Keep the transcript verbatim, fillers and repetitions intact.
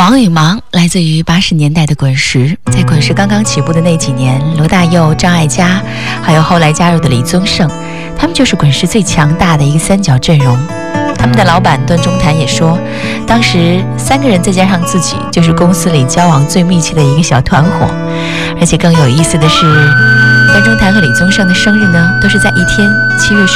忙与忙来自于八十年代的滚石，在滚石刚刚起步的那几年，罗大佑、张艾嘉，还有后来加入的李宗盛，他们就是滚石最强大的一个三角阵容。他们的老板段中谈也说，当时三个人再加上自己，就是公司里交往最密切的一个小团伙。而且更有意思的是，段中谈和李宗盛的生日呢，都是在一天，七月十